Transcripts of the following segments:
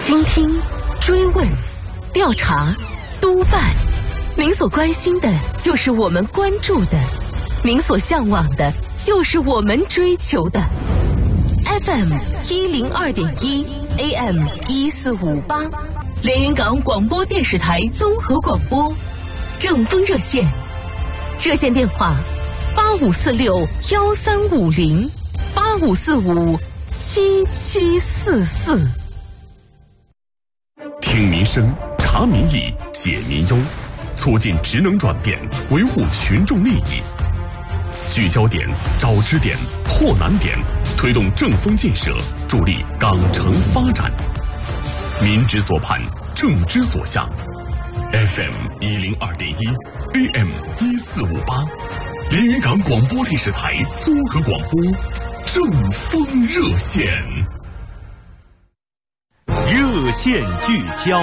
倾听、追问、调查、督办，您所关心的就是我们关注的，您所向往的就是我们追求的。FM 102.1 AM 1458，连云港广播电视台综合广播，正风热线，热线电话85461350 85457744。 听民生，查民意，解民忧，促进职能转变，维护群众利益。聚焦点，找支点，破难点，推动正风建设，助力港城发展。民之所盼，政之所向。FM 102.1 AM 1458，连云港广播电视台综合广播，正风热线。 热线聚焦。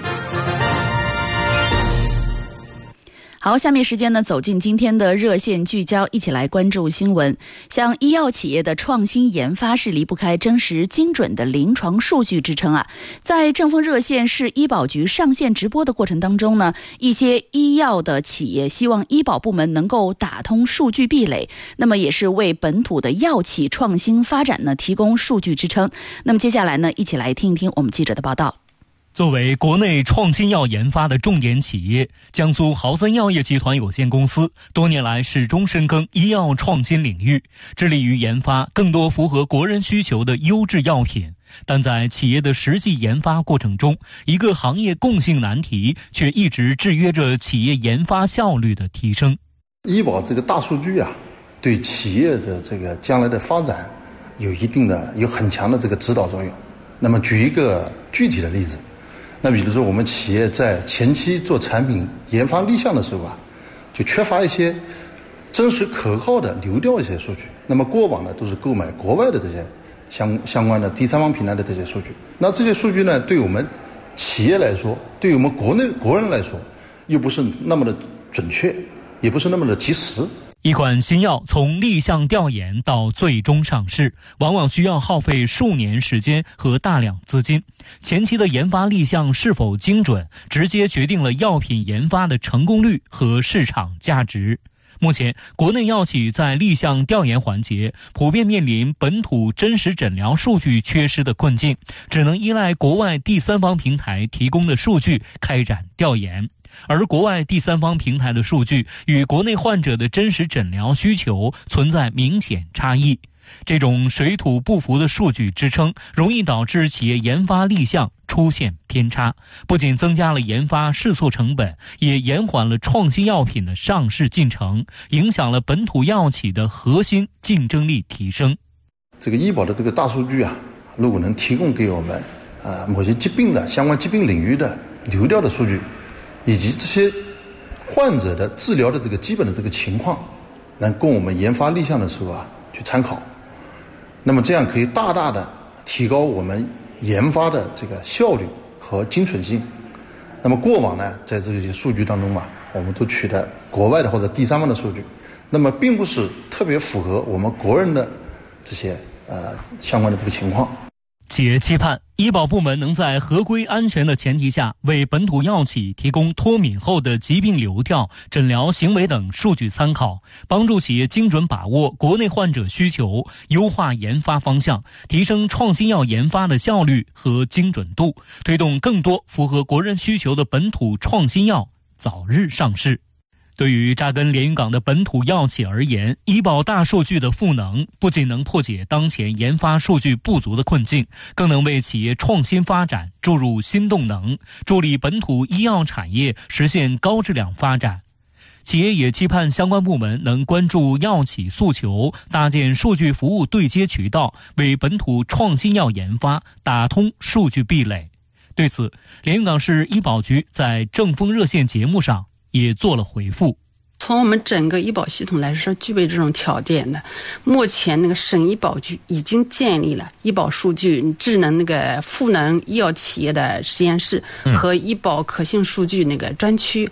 好，下面时间呢，走进今天的热线聚焦，一起来关注新闻。像医药企业的创新研发是离不开真实精准的临床数据支撑啊。在正风热线市医保局上线直播的过程当中呢，一些医药的企业希望医保部门能够打通数据壁垒，那么也是为本土的药企创新发展呢提供数据支撑。那么接下来呢，一起来听一听我们记者的报道。 作为国内创新药研发的重点企业，江苏豪森药业集团有限公司多年来始终深耕医药创新领域，致力于研发更多符合国人需求的优质药品。但在企业的实际研发过程中，一个行业共性难题却一直制约着企业研发效率的提升。 医保这个大数据啊，对企业的这个将来的发展有很强的这个指导作用。那么举一个具体的例子，那比如说我们企业在前期做产品研发立项的时候啊，就缺乏一些真实可靠的流调一些数据。那么过往呢都是购买国外的这些相关的第三方平台的这些数据。那这些数据呢，对我们企业来说，对我们国人来说，又不是那么的准确，也不是那么的及时。 一款新药从立项调研到最终上市，往往需要耗费数年时间和大量资金。前期的研发立项是否精准，直接决定了药品研发的成功率和市场价值。目前，国内药企在立项调研环节普遍面临本土真实诊疗数据缺失的困境，只能依赖国外第三方平台提供的数据开展调研。而国外第三方平台的数据与国内患者的真实诊疗需求存在明显差异，这种水土不服的数据支撑容易导致企业研发立项出现偏差，不仅增加了研发试错成本，也延缓了创新药品的上市进程，影响了本土药企的核心竞争力提升。 这个医保的这个大数据啊，如果能提供给我们某些疾病的相关疾病领域的流调的数据，以及这些患者的治疗的这个基本的这个情况，能供我们研发立项的时候啊去参考。那么这样可以大大的提高我们研发的这个效率和精准性。那么过往呢，在这些数据当中嘛，我们都取得国外的或者第三方的数据，那么并不是特别符合我们国人的这些相关的这个情况。 企业期盼医保部门能在合规安全的前提下，为本土药企提供脱敏后的疾病流调、诊疗行为等数据参考，帮助企业精准把握国内患者需求，优化研发方向，提升创新药研发的效率和精准度，推动更多符合国人需求的本土创新药早日上市。对于扎根连云港的本土药企而言，医保大数据的赋能不仅能破解当前研发数据不足的困境，更能为企业创新发展注入新动能，助力本土医药产业实现高质量发展。企业也期盼相关部门能关注药企诉求，搭建数据服务对接渠道，为本土创新药研发打通数据壁垒。对此，连云港市医保局在正风热线节目上也做了回复。 从我们整个医保系统来说，具备这种条件的。目前那个省医保局已经建立了医保数据智能那个赋能医药企业的实验室和医保可信数据那个专区。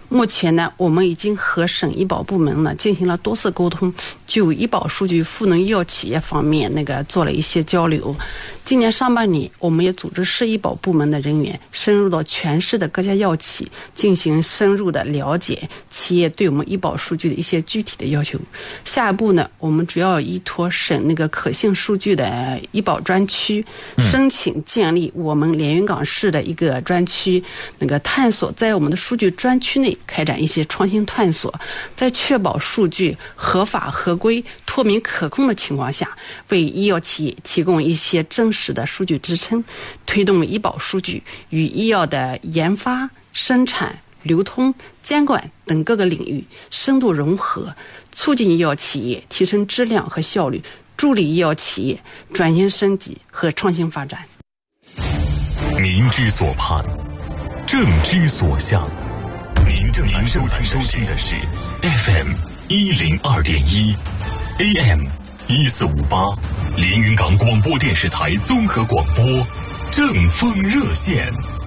目前呢，我们已经和省医保部门呢进行了多次沟通，就医保数据赋能医药企业方面做了一些交流。今年上半年，我们也组织市医保部门的人员深入到全市的各家药企，进行深入的了解企业对我们医保数据的一些具体的要求。下一步呢，我们主要依托省可信数据的医保专区，申请建立我们连云港市的一个专区，探索在我们的数据专区内开展一些创新探索，在确保数据合法合规、透明可控的情况下，为医药企业提供一些真实的数据支撑，推动医保数据与医药的研发、生产、流通、监管等各个领域深度融合，促进医药企业提升质量和效率，助力医药企业转型升级和创新发展。 民之所盼，政之所向。您正在收听的是 FM 102.1 AM 1458连云港广播电视台综合广播正风热线。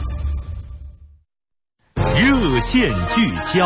热线聚焦。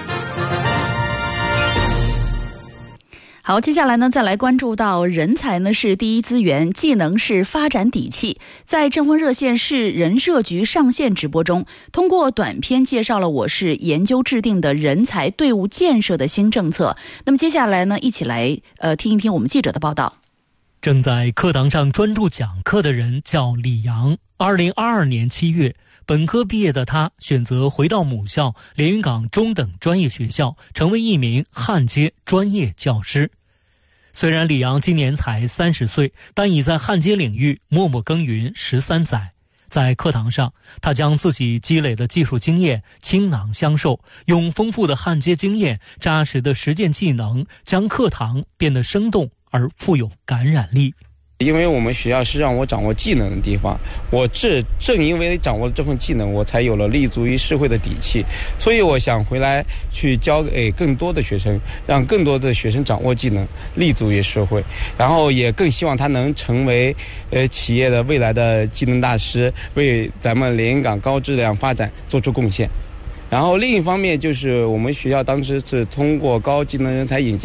好，接下来呢，再来关注到人才呢是第一资源，技能是发展底气。在正风热线市人社局上线直播中，通过短片介绍了我市研究制定的人才队伍建设的新政策。那么接下来呢，一起来听一听我们记者的报道。 正在课堂上专注讲课的人叫李阳。2022年7月，本科毕业的他选择回到母校连云港中等专业学校，成为一名焊接专业教师。虽然李阳今年才30岁，但已在焊接领域默默耕耘13载。在课堂上，他将自己积累的技术经验倾囊相授，用丰富的焊接经验、扎实的实践技能，将课堂变得生动而富有感染力。 因为我们学校是让我掌握技能的地方，我正因为掌握了这份技能，我才有了立足于社会的底气。所以我想回来去教给更多的学生，让更多的学生掌握技能，立足于社会，然后也更希望他能成为企业的未来的技能大师，为咱们连云港高质量发展做出贡献。然后另一方面就是我们学校当时是通过高技能人才引进